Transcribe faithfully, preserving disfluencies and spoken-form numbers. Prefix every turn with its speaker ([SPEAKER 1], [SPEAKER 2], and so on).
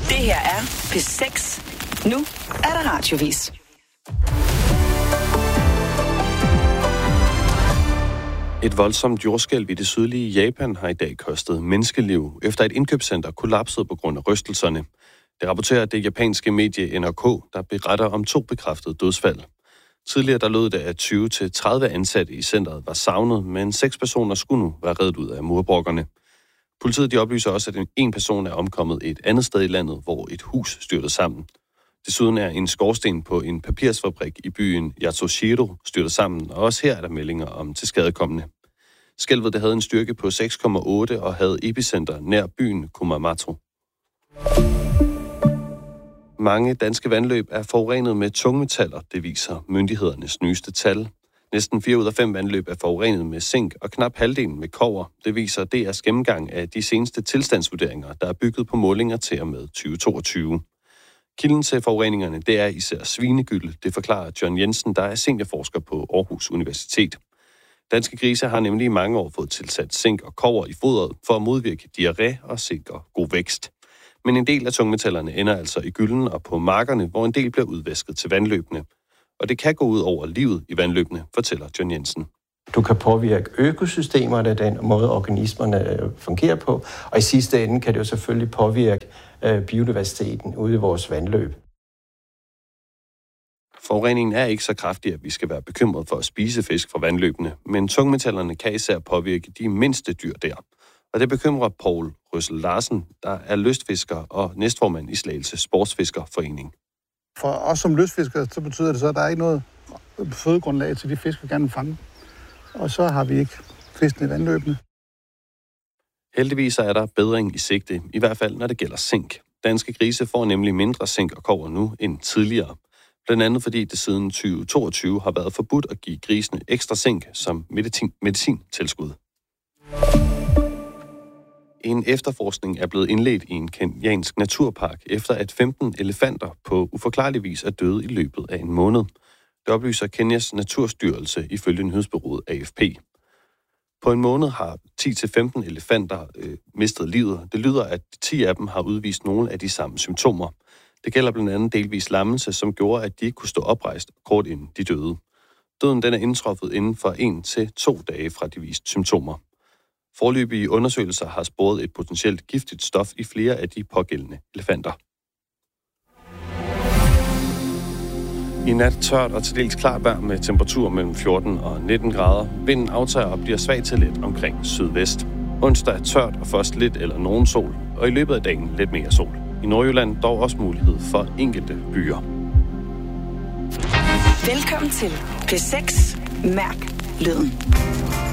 [SPEAKER 1] Det her er P seks. Nu er der radiovis.
[SPEAKER 2] Et voldsomt jordskælv i det sydlige Japan har i dag kostet menneskeliv, efter et indkøbscenter kollapsede på grund af rystelserne. Det rapporterer det japanske medie N H K, der beretter om to bekræftede dødsfald. Tidligere der lød det, at tyve til tredive ansatte i centret var savnet, men seks personer skulle nu være reddet ud af murbrokkerne. Politiet de oplyser også, at en person er omkommet et andet sted i landet, hvor et hus styrtede sammen. Desuden er en skorsten på en papirsfabrik i byen Yatsushiro styrtet sammen, og også her er der meldinger om tilskadekommende. Skælvet det havde en styrke på seks komma otte og havde epicenter nær byen Kumamoto. Mange danske vandløb er forurenet med tungmetaller, det viser myndighedernes nyeste tal. Næsten fire ud af fem vandløb er forurenet med zink, og knap halvdelen med kobber. Det viser D R's gennemgang af de seneste tilstandsvurderinger, der er bygget på målinger til og med tyve toogtyve. Kilden til forureningerne, det er især svinegylde, det forklarer John Jensen, der er seniorforsker på Aarhus Universitet. Danske grise har nemlig i mange år fået tilsat zink og kobber i fodret for at modvirke diarré og sikre god vækst. Men en del af tungmetallerne ender altså i gylden og på markerne, hvor en del bliver udvæsket til vandløbene. Og det kan gå ud over livet i vandløbene, fortæller John Jensen.
[SPEAKER 3] Du kan påvirke økosystemerne, den måde organismerne fungerer på, og i sidste ende kan det jo selvfølgelig påvirke øh, biodiversiteten ude i vores vandløb.
[SPEAKER 2] Forureningen er ikke så kraftig, at vi skal være bekymret for at spise fisk fra vandløbene, men tungmetallerne kan især påvirke de mindste dyr der. Og det bekymrer Poul Røssel Larsen, der er lystfisker og næstformand i Slagelse Sportsfiskerforening.
[SPEAKER 4] For os som lystfiskere, så betyder det så, at der er ikke noget fødegrundlag til de fisk, vi gerne vil fange. Og så har vi ikke fiskene i vandløbene.
[SPEAKER 2] Heldigvis er der bedring i sigte, i hvert fald når det gælder zink. Danske grise får nemlig mindre zink og kobber nu end tidligere. Blandt andet fordi det siden tyve toogtyve har været forbudt at give grisene ekstra zink som medicin, medicintilskud. En efterforskning er blevet indledt i en kenyansk naturpark, efter at femten elefanter på uforklarlig vis er døde i løbet af en måned. Det oplyser Kenyas naturstyrelse ifølge nyhedsbureauet A F P. På en måned har ti til femten elefanter øh, mistet livet. Det lyder, at ti af dem har udvist nogle af de samme symptomer. Det gælder blandt andet delvis lammelse, som gjorde, at de ikke kunne stå oprejst kort inden de døde. Døden den er indtruffet inden for en til to dage fra de viste symptomer. Foreløbige undersøgelser har sporet et potentielt giftigt stof i flere af de pågældende elefanter. I nat tørt og til dels klart vejr med temperatur mellem fjorten og nitten grader. Vinden aftager og bliver svag til let omkring sydvest. Onsdag er tørt og først lidt eller nogen sol, og i løbet af dagen lidt mere sol. I Nordjylland dog også mulighed for enkelte byer.
[SPEAKER 1] Velkommen til P seks. Mærk lyden.